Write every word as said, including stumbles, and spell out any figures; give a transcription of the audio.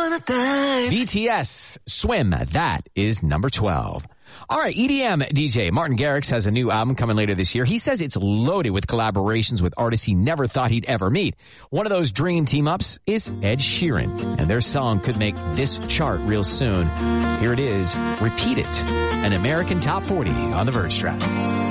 B T S, Swim, that is number twelve. All right, E D M D J Martin Garrix has a new album coming later this year. He says it's loaded with collaborations with artists he never thought he'd ever meet. One of those dream team-ups is Ed Sheeran, and their song could make this chart real soon. Here it is, Repeat It, an American Top forty on the Verge track.